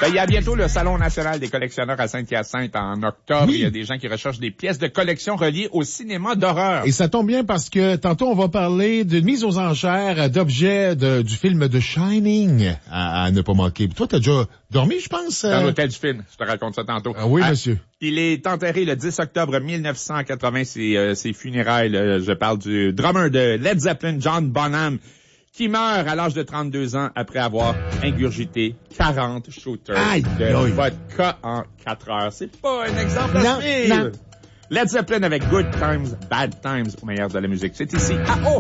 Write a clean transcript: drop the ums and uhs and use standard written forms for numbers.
Ben, il y a bientôt le Salon national des collectionneurs à Saint-Hyacinthe en octobre. Oui. Il y a des gens qui recherchent des pièces de collection reliées au cinéma d'horreur. Et ça tombe bien parce que tantôt, on va parler d'une mise aux enchères d'objets du film The Shining à ne pas manquer. Toi, t'as déjà dormi, je pense? Dans l'hôtel du film. Je te raconte ça tantôt. Ah oui, monsieur. Il est enterré le 10 octobre 1980. Ses funérailles. Je parle du drummer de Led Zeppelin, John Bonham, qui meurt à l'âge de 32 ans après avoir ingurgité 40 shooters de vodka en 4 heures. C'est pas un exemple à suivre. Led Zeppelin avec Good Times, Bad Times au meilleur de la musique. C'est ici à